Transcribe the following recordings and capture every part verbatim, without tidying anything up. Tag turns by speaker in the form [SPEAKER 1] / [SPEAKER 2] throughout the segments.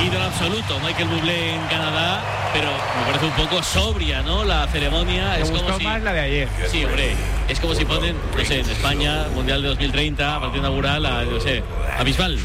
[SPEAKER 1] ídolo absoluto, Michael Bublé en Canadá, pero me parece un poco sobria, ¿no? La ceremonia.
[SPEAKER 2] Me
[SPEAKER 1] es
[SPEAKER 2] gustó
[SPEAKER 1] como si,
[SPEAKER 2] más la de ayer.
[SPEAKER 1] Sí, hombre, es como si ponen, no sé, en España, Mundial de dos mil treinta, partido inaugural, a, no sé, a Bisbal.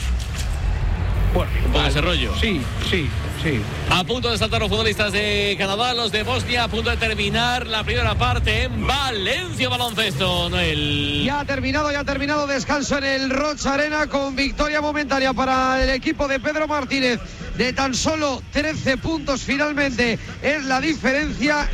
[SPEAKER 2] Bueno,
[SPEAKER 1] un poco ese rollo.
[SPEAKER 2] Sí, sí, sí.
[SPEAKER 1] A punto de saltar los futbolistas de Canadá, los de Bosnia, a punto de terminar la primera parte en Valencia Baloncesto, Noel.
[SPEAKER 3] Ya ha terminado, ya ha terminado, descanso en el Rocha Arena con victoria momentánea para el equipo de Pedro Martínez de tan solo trece puntos finalmente es la diferencia.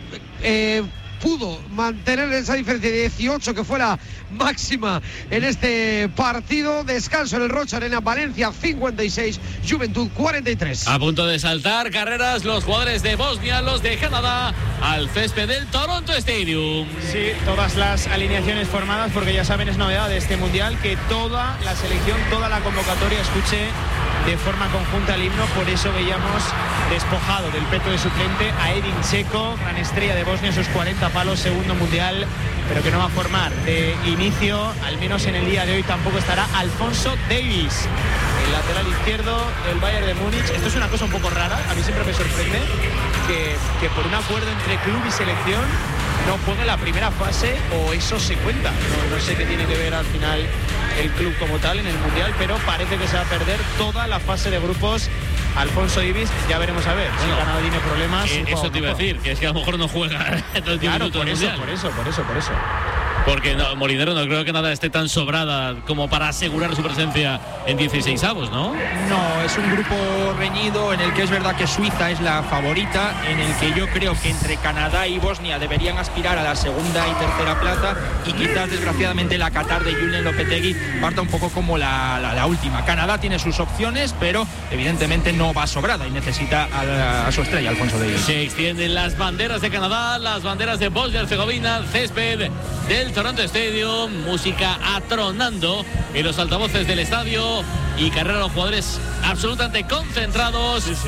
[SPEAKER 3] Eh, pudo mantener esa diferencia de dieciocho que fue la máxima en este partido. Descanso en el Rocha Arena, Valencia cincuenta y seis, Juventud cuarenta y tres.
[SPEAKER 1] A punto de saltar carreras los jugadores de Bosnia, los de Canadá, al césped del Toronto Stadium.
[SPEAKER 4] Sí, todas las alineaciones formadas, porque ya saben, es novedad de este mundial que toda la selección, toda la convocatoria escuche de forma conjunta el himno. Por eso veíamos despojado del peto de suplente a Edin Dzeko, gran estrella de Bosnia, sus cuarenta palos, segundo mundial, pero que no va a formar de inicio, al menos en el día de hoy. Tampoco estará Alfonso Davies, el lateral izquierdo del Bayern de Múnich. Esto es una cosa un poco rara, a mí siempre me sorprende que, que por un acuerdo entre club y selección no juegue la primera fase, o eso se cuenta. No, no sé qué tiene que ver al final el club como tal en el mundial, pero parece que se va a perder toda la fase de grupos Alfonso Davies. Ya veremos a ver bueno, si Canadá tiene problemas.
[SPEAKER 1] Eh, eso te iba a decir, que es que a lo mejor no juega todo el tiempo.
[SPEAKER 4] Claro, por eso, por eso, por eso, por eso.
[SPEAKER 1] Porque no, Molinero, no creo que nada esté tan sobrada como para asegurar su presencia en dieciseisavos, ¿no?
[SPEAKER 5] No, es un grupo reñido en el que es verdad que Suiza es la favorita, en el que yo creo que entre Canadá y Bosnia deberían aspirar a la segunda y tercera plata, y quizás desgraciadamente la Qatar de Julen Lopetegui parta un poco como la, la, la última. Canadá tiene sus opciones, pero evidentemente no va sobrada y necesita a, la, a su estrella, Alfonso Davies.
[SPEAKER 1] Se extienden las banderas de Canadá, las banderas de Bosnia y Herzegovina, el césped del Toronto Stadium, música atronando en los altavoces del estadio y carrera de los jugadores absolutamente concentrados.
[SPEAKER 4] Sí, sí.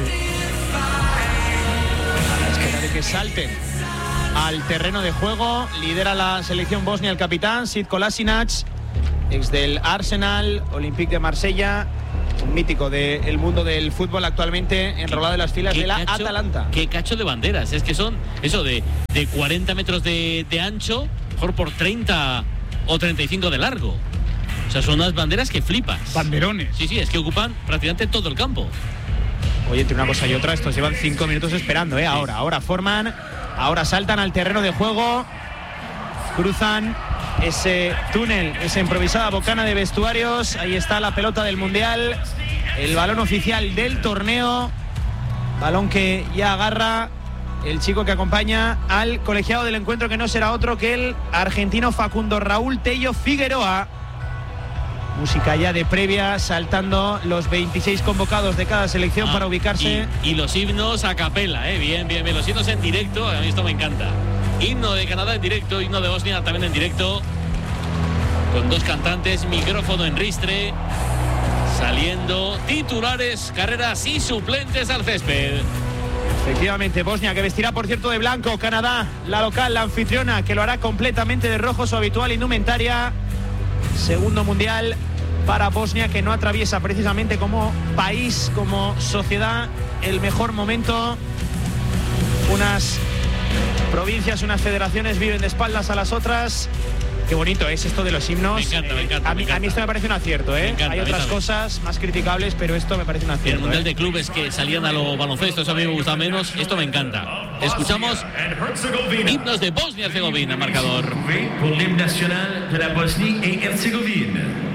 [SPEAKER 4] A la espera de que salten al terreno de juego. Lidera la selección bosnia el capitán Sid Kolasinac, ex del Arsenal, Olympique de Marsella, un mítico del mundo del fútbol, actualmente enrolado en las filas de la
[SPEAKER 1] cacho,
[SPEAKER 4] Atalanta.
[SPEAKER 1] Qué cacho de banderas, es que son eso de, de cuarenta metros de, de ancho, mejor por treinta o treinta y cinco de largo. O sea, son unas banderas que flipas.
[SPEAKER 2] Banderones.
[SPEAKER 1] Sí, sí, es que ocupan prácticamente todo el campo.
[SPEAKER 4] Oye, entre una cosa y otra, estos llevan cinco minutos esperando, ¿eh? Ahora, ahora forman, ahora saltan al terreno de juego, cruzan ese túnel, esa improvisada bocana de vestuarios. Ahí está la pelota del Mundial, el balón oficial del torneo, balón que ya agarra el chico que acompaña al colegiado del encuentro, que no será otro que el argentino Facundo Raúl Tello Figueroa. Música ya de previa, saltando los veintiséis convocados de cada selección ah, para ubicarse.
[SPEAKER 1] Y, y los himnos a capela, ¿eh? Bien, bien, bien. Los himnos en directo, a mí esto me encanta. Himno de Canadá en directo, himno de Bosnia también en directo, con dos cantantes, micrófono en ristre, saliendo titulares, carreras y suplentes al césped.
[SPEAKER 4] Efectivamente, Bosnia, que vestirá por cierto de blanco. Canadá, la local, la anfitriona, que lo hará completamente de rojo, su habitual indumentaria. Segundo mundial para Bosnia, que no atraviesa precisamente como país, como sociedad, el mejor momento. Unas provincias, unas federaciones viven de espaldas a las otras. Qué bonito es esto de los himnos.
[SPEAKER 1] Me encanta, me encanta.
[SPEAKER 4] A mí,
[SPEAKER 1] me encanta.
[SPEAKER 4] A mí esto me parece un acierto, ¿eh?
[SPEAKER 1] Encanta,
[SPEAKER 4] hay otras cosas más criticables, pero esto me parece un acierto.
[SPEAKER 1] El Mundial
[SPEAKER 4] ¿eh?
[SPEAKER 1] de Clubes que salían a los baloncesto, eso a mí me gusta menos. Esto me encanta. Escuchamos himnos de Bosnia y Herzegovina, marcador.
[SPEAKER 6] Pour l'hymne national de la Bosnie et Herzégovine.